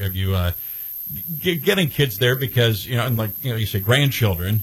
getting kids there because, and you say grandchildren,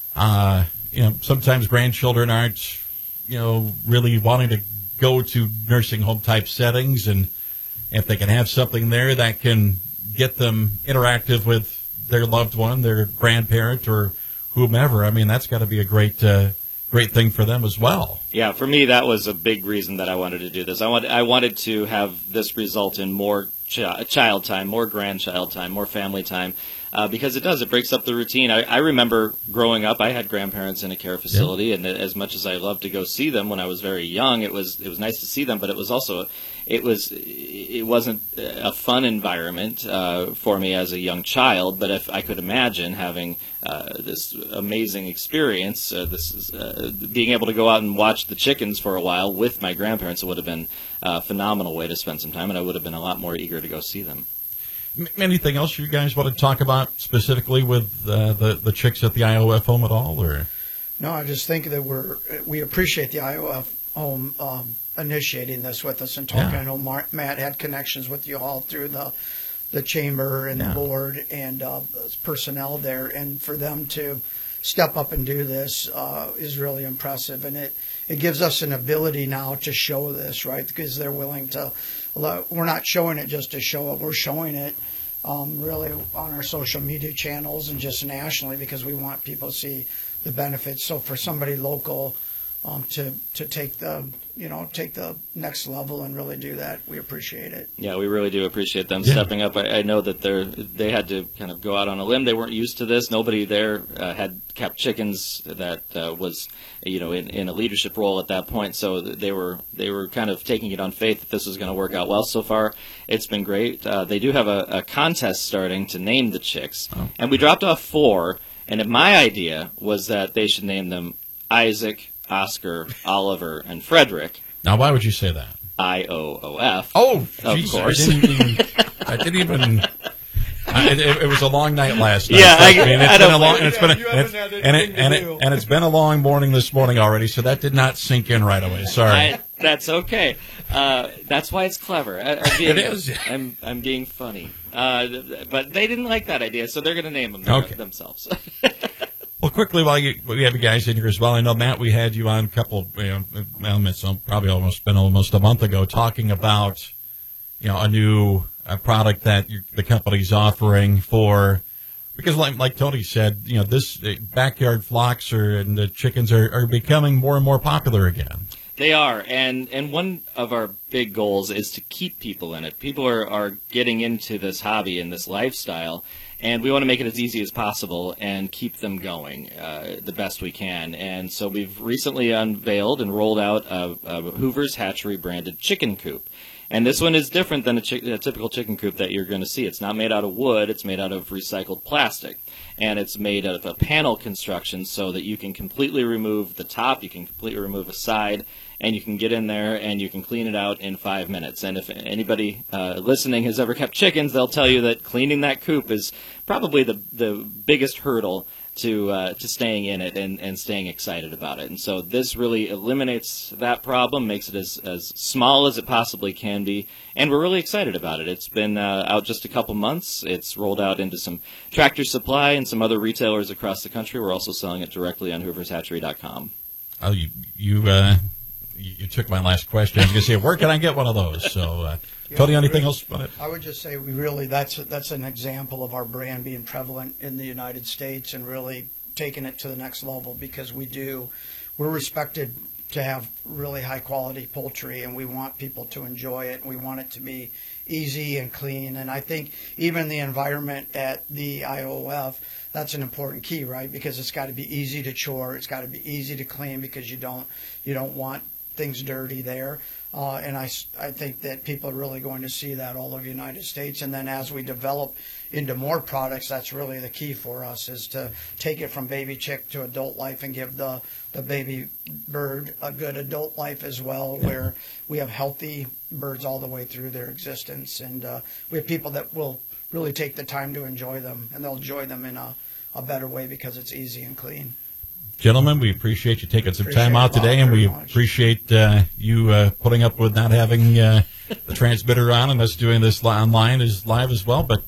sometimes grandchildren aren't, really wanting to go to nursing home type settings, and if they can have something there that can get them interactive with their loved one, their grandparent or whomever, I mean, that's got to be a great thing for them as well. Yeah, for me, that was a big reason that I wanted to do this. I wanted to have this result in more child time, more grandchild time, more family time, because it breaks up the routine. I remember growing up, I had grandparents in a care facility, and as much as I loved to go see them when I was very young, it was nice to see them, but it was also it wasn't a fun environment for me as a young child. But if I could imagine having this amazing experience, being able to go out and watch the chickens for a while with my grandparents, it would have been a phenomenal way to spend some time, and I would have been a lot more eager to go see them. Anything else you guys want to talk about specifically with the chicks at the IOF home at all? Or no, I just think that we appreciate the IOF home initiating this with us and talking. Yeah. I know Matt had connections with you all through the chamber and the board and personnel there, and for them to step up and do this is really impressive, and it gives us an ability now to show this, right? Because they're willing to. We're not showing it just to show it. We're showing it really on our social media channels and just nationally, because we want people to see the benefits. So for somebody local to take the next level and really do that, we appreciate it. Yeah, we really do appreciate them stepping up. I know that they had to kind of go out on a limb. They weren't used to this. Nobody there had kept chickens that was in a leadership role at that point. So they were kind of taking it on faith that this was going to work out well. So far, it's been great. They do have a contest starting to name the chicks, and we dropped off 4. And my idea was that they should name them Isaac, Oscar, Oliver, and Frederick. Now, why would you say that? IOOF. Oh, of geez, course. I didn't even. It was a long night last night. Yeah, it's been a long morning this morning already, so that did not sink in right away. Sorry. That's okay. That's why it's clever. It is. I'm being funny. But they didn't like that idea, so they're going to name them themselves. Well, quickly, while we have you guys in here as well, I know, Matt, we had you on a couple, it's probably almost a month ago, talking about, a new product that the company's offering for, because like Tony said, this backyard flocks and the chickens are becoming more and more popular again. They are, and one of our big goals is to keep people in it. People are getting into this hobby and this lifestyle, and we want to make it as easy as possible and keep them going the best we can. And so we've recently unveiled and rolled out a Hoover's Hatchery branded chicken coop. And this one is different than a typical chicken coop that you're going to see. It's not made out of wood. It's made out of recycled plastic. And it's made out of a panel construction so that you can completely remove the top, you can completely remove a side, and you can get in there and you can clean it out in 5 minutes. And if anybody listening has ever kept chickens, they'll tell you that cleaning that coop is probably the biggest hurdle to staying in it and staying excited about it. And so this really eliminates that problem, makes it as small as it possibly can be, and we're really excited about it. It's been out just a couple months. It's rolled out into some Tractor Supply and some other retailers across the country. We're also selling it directly on hoovershatchery.com. Oh, you took my last question. I was going to say, where can I get one of those? So, Tony, anything else on it? I would just say that's an example of our brand being prevalent in the United States and really taking it to the next level, because we're respected to have really high quality poultry, and we want people to enjoy it, and we want it to be easy and clean. And I think even the environment at the IOF, that's an important key, right? Because it's got to be easy to chore, it's got to be easy to clean, because you don't want things dirty there. And I think that people are really going to see that all over the United States. And then as we develop into more products, that's really the key for us, is to take it from baby chick to adult life and give the baby bird a good adult life as well, where we have healthy birds all the way through their existence. And we have people that will really take the time to enjoy them, and they'll enjoy them in a better way because it's easy and clean. Gentlemen, we appreciate you taking some time out today, and we appreciate you putting up with not having the transmitter on and us doing this online live as well. But